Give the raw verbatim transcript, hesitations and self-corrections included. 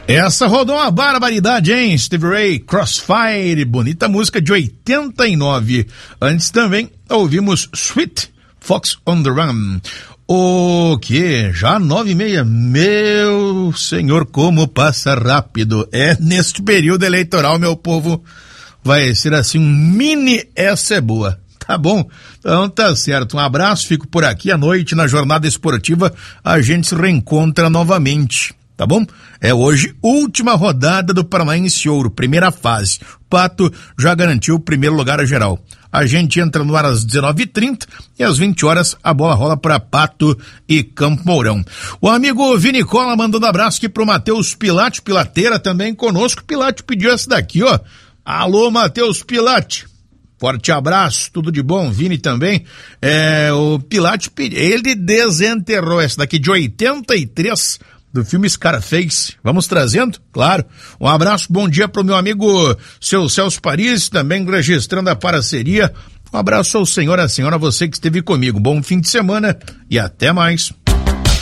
Essa rodou uma barbaridade, hein? Stevie Ray, Crossfire, bonita música de oitenta e nove. Antes também ouvimos Sweet, Fox on the Run. O que? Já nove e meia? Meu senhor, como passa rápido. É neste período eleitoral, meu povo, vai ser assim um mini Essa é Boa. Tá bom? Então tá certo. Um abraço, fico por aqui à noite na Jornada Esportiva. A gente se reencontra novamente. Tá bom? É hoje, última rodada do Paranaense Ouro, primeira fase. O Pato já garantiu o primeiro lugar a geral. A gente entra no ar às dezenove e trinta e às vinte horas a bola rola para Pato e Campo Mourão. O amigo Vinicola mandando abraço aqui pro Matheus Pilate, Pilateira também conosco. Pilate pediu essa daqui, ó. Alô, Matheus Pilate. Forte abraço, tudo de bom, Vini também. É, o Pilate, ele desenterrou essa daqui de oitenta e três, do filme Scarface. Vamos trazendo? Claro. Um abraço, bom dia pro meu amigo seu Celso Paris, também registrando a parceria. Um abraço ao senhor, a senhora, você que esteve comigo. Bom fim de semana e até mais.